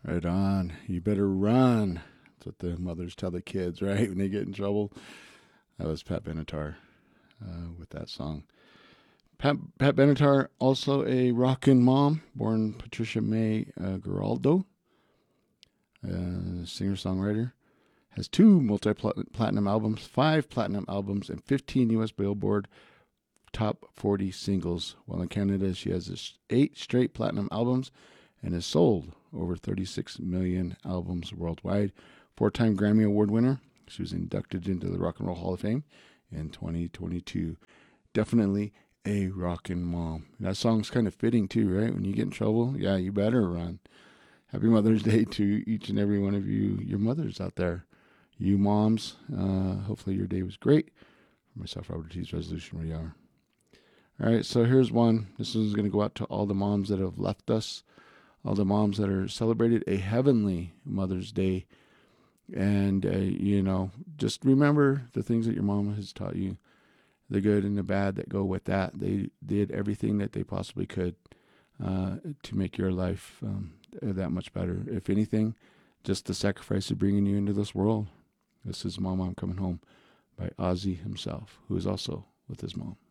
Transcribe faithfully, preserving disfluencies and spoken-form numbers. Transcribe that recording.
Right on. You better run. That's what the mothers tell the kids, right? When they get in trouble. That was Pat Benatar uh, with that song. Pat, Pat Benatar, also a rockin' mom, born Patricia May uh, Giraldo, uh, singer-songwriter. Has two multi-platinum albums, five platinum albums, and fifteen U S Billboard top forty singles. While in Canada, she has eight straight platinum albums and has sold over thirty-six million albums worldwide. Four-time Grammy Award winner. She was inducted into the Rock and Roll Hall of Fame in twenty twenty-two. Definitely a rockin' mom. That song's kind of fitting too, right? When you get in trouble, yeah, you better run. Happy Mother's Day to each and every one of you, your mothers out there. You moms, uh, hopefully your day was great. For myself, Robert T's resolution, where you are. All right, so here's one. This one's going to go out to all the moms that have left us, all the moms that are celebrated a heavenly Mother's Day. And, uh, you know, just remember the things that your mom has taught you, the good and the bad that go with that. They did everything that they possibly could uh, to make your life um, that much better. If anything, just the sacrifice of bringing you into this world. This is Mama, I'm Coming Home by Ozzy himself, who is also with his mom.